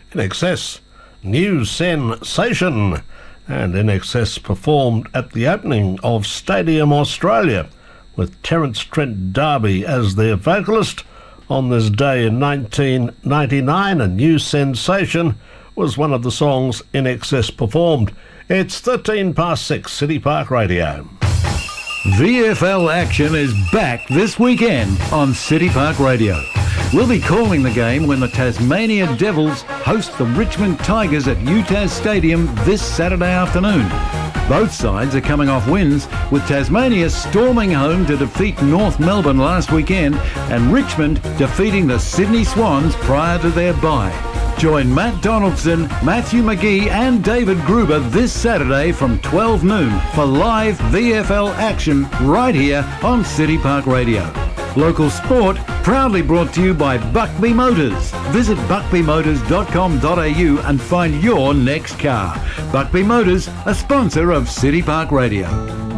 INXS, New Sensation, and INXS performed at the opening of Stadium Australia with Terence Trent D'Arby as their vocalist. On this day in 1999, A New Sensation was one of the songs INXS performed. It's 6:13, City Park Radio. VFL action is back this weekend on City Park Radio. We'll be calling the game when the Tasmania Devils host the Richmond Tigers at UTAS Stadium this Saturday afternoon. Both sides are coming off wins, with Tasmania storming home to defeat North Melbourne last weekend and Richmond defeating the Sydney Swans prior to their bye. Join Matt Donaldson, Matthew McGee and David Gruber this Saturday from 12 noon for live VFL action right here on City Park Radio. Local sport proudly brought to you by Buckby Motors. Visit buckbymotors.com.au and find your next car. Buckby Motors, a sponsor of City Park Radio.